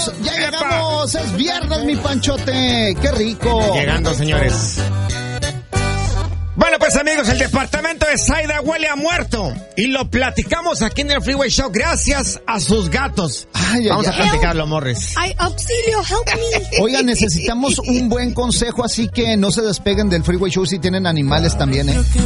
llegamos, es viernes, mi Panchote, qué rico. Llegando, señores. Bueno, pues amigos, el departamento de Zaida huele a muerto. Y lo platicamos aquí en el Freeway Show gracias a sus gatos. Vamos a platicarlo, Morris. Ay, auxilio, help me. Oigan, necesitamos un buen consejo, así que no se despeguen del Freeway Show si tienen animales también,